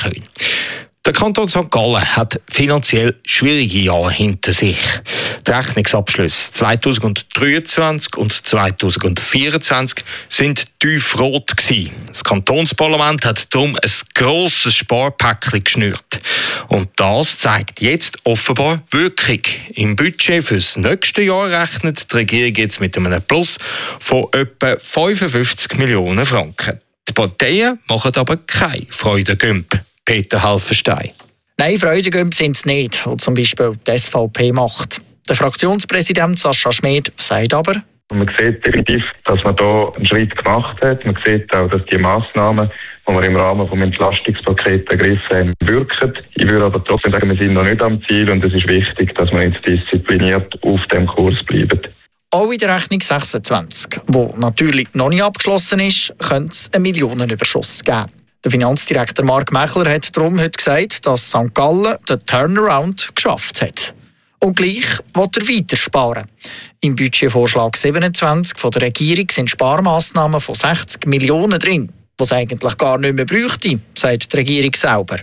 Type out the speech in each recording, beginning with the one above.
Köhn. Der Kanton St. Gallen hat finanziell schwierige Jahre hinter sich. Die Rechnungsabschlüsse 2023 und 2024 sind tiefrot gewesen. Das Kantonsparlament hat darum ein grosses Sparpäckchen geschnürt. Und das zeigt jetzt offenbar Wirkung. Im Budget für das nächste Jahr rechnet die Regierung jetzt mit einem Plus von etwa 55 Millionen Franken. Die Parteien machen aber keine Freudengümp. Peter Halfenstein. Nein, Freudengümp sind es nicht, was zum Beispiel die SVP macht. Der Fraktionspräsident Sascha Schmid sagt aber: Man sieht definitiv, dass man hier einen Schritt gemacht hat. Man sieht auch, dass die Massnahmen, die wir im Rahmen des Entlastungspakets ergriffen haben, wirken. Ich würde aber trotzdem sagen, wir sind noch nicht am Ziel und es ist wichtig, dass wir jetzt diszipliniert auf dem Kurs bleiben. Auch in der Rechnung 26, die natürlich noch nicht abgeschlossen ist, könnte es einen Millionenüberschuss geben. Der Finanzdirektor Mark Mechler hat darum heute gesagt, dass St. Gallen den Turnaround geschafft hat. Und gleich will er weiter sparen. Im Budgetvorschlag 27 von der Regierung sind Sparmaßnahmen von 60 Millionen drin, die es eigentlich gar nicht mehr bräuchte, sagt die Regierung selber.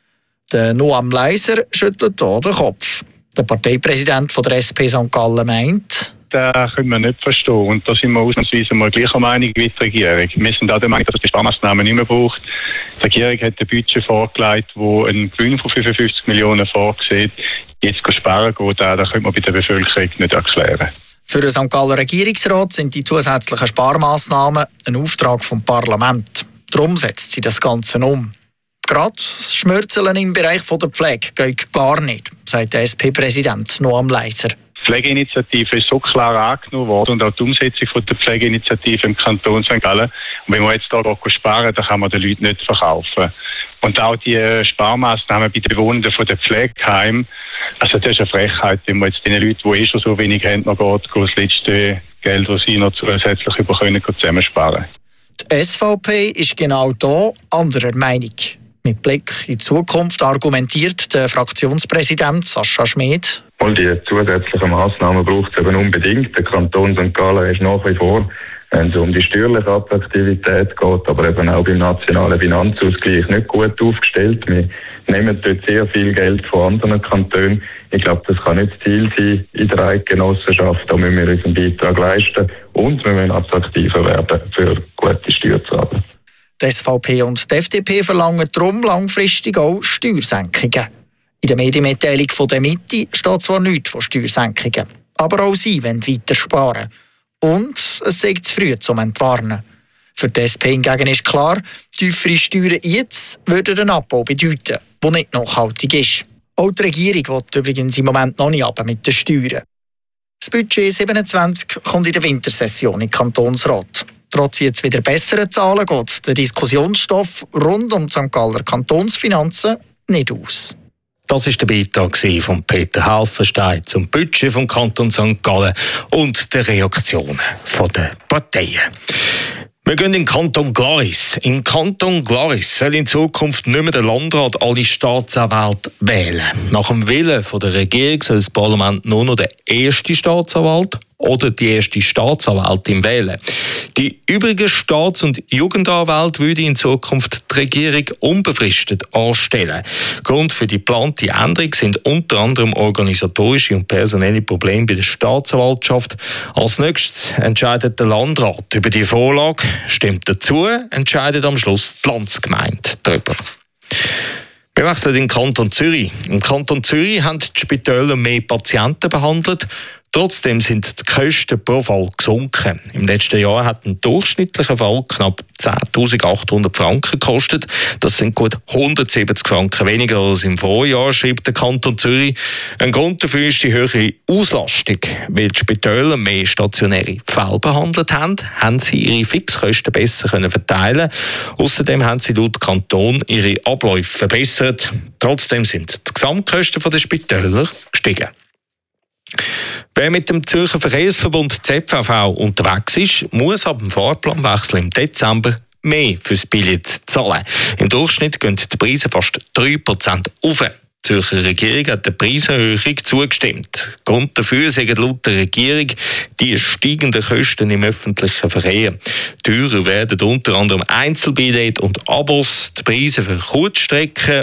Der Noam Leiser schüttelt hier den Kopf. Der Parteipräsident von der SP St. Gallen meint: Das können wir nicht verstehen. Und da sind wir ausnahmsweise mal gleicher Meinung wie die Regierung. Wir sind auch der Meinung, dass es die Sparmaßnahmen nicht mehr braucht. Die Regierung hat ein Budget vorgelegt, das einen Gewinn von 55 Millionen vorsieht. Jetzt sparen geht, das könnte man bei der Bevölkerung nicht erklären. Für den St. Galler Regierungsrat sind die zusätzlichen Sparmaßnahmen ein Auftrag vom Parlament. Darum setzt sie das Ganze um. Gerade das Schmürzeln im Bereich der Pflege geht gar nicht, sagt der SP-Präsident Noam Leiser. Die Pflegeinitiative ist so klar angenommen worden und auch die Umsetzung von der Pflegeinitiative im Kanton St. Gallen. Und wenn wir jetzt hier sparen, dann kann man den Leuten nicht verkaufen. Und auch die Sparmaßnahmen bei den Bewohnern von den Pflegeheimen, also das ist eine Frechheit, wenn man jetzt den Leuten, die schon so wenig haben, noch das letzte Geld, das sie noch zusätzlich über können, zusammensparen. Die SVP ist genau da anderer Meinung. Mit Blick in die Zukunft argumentiert der Fraktionspräsident Sascha Schmid: Die zusätzlichen Massnahmen braucht es eben unbedingt. Der Kanton St. Gallen ist nach wie vor, wenn es um die steuerliche Attraktivität geht, aber eben auch beim nationalen Finanzausgleich nicht gut aufgestellt. Wir nehmen dort sehr viel Geld von anderen Kantonen. Ich glaube, das kann nicht das Ziel sein in der Eidgenossenschaft. Da müssen wir unseren Beitrag leisten und wir müssen attraktiver werden für gute Steuerzahler. Die SVP und die FDP verlangen darum langfristig auch Steuersenkungen. In der Medienmitteilung von der Mitte steht zwar nichts von Steuersenkungen, aber auch sie wollen weiter sparen. Und es sei zu früh zum Entwarnen. Für die SP hingegen ist klar, tiefere Steuern jetzt würden einen Abbau bedeuten, der nicht nachhaltig ist. Auch die Regierung will übrigens im Moment noch nicht runter mit den Steuern. Das Budget 27 kommt in der Wintersession im Kantonsrat. Trotz jetzt wieder besseren Zahlen geht der Diskussionsstoff rund um die St. Galler Kantonsfinanzen nicht aus. Das war der Beitrag von Peter Halfenstein zum Budget vom Kanton St. Gallen und der Reaktion der Parteien. Wir gehen in den Kanton Glaris. Im Kanton Glaris soll in Zukunft nicht mehr der Landrat alle Staatsanwälte wählen. Nach dem Willen der Regierung soll das Parlament nur noch den ersten Staatsanwalt oder die erste Staatsanwältin wählen. Die übrigen Staats- und Jugendanwälte würde in Zukunft die Regierung unbefristet anstellen. Grund für die geplante Änderung sind unter anderem organisatorische und personelle Probleme bei der Staatsanwaltschaft. Als nächstes entscheidet der Landrat über die Vorlage. Stimmt dazu, entscheidet am Schluss die Landsgemeinde darüber. Wir wechseln in den Kanton Zürich. Im Kanton Zürich haben die Spitäler mehr Patienten behandelt. Trotzdem sind die Kosten pro Fall gesunken. Im letzten Jahr hat ein durchschnittlicher Fall knapp 10.800 Franken gekostet. Das sind gut 170 Franken weniger als im Vorjahr, schreibt der Kanton Zürich. Ein Grund dafür ist die höhere Auslastung. Weil die Spitäler mehr stationäre Fälle behandelt haben sie ihre Fixkosten besser verteilen. Außerdem haben sie laut Kanton ihre Abläufe verbessert. Trotzdem sind die Gesamtkosten der Spitäler gestiegen. Wer mit dem Zürcher Verkehrsverbund ZVV unterwegs ist, muss ab dem Fahrplanwechsel im Dezember mehr fürs Billett zahlen. Im Durchschnitt gehen die Preise fast 3% auf. Die Zürcher Regierung hat der Preiserhöhung zugestimmt. Grund dafür sagen laut der Regierung die steigenden Kosten im öffentlichen Verkehr. Teurer werden unter anderem Einzelbillette und Abos, die Preise für Kurzstrecken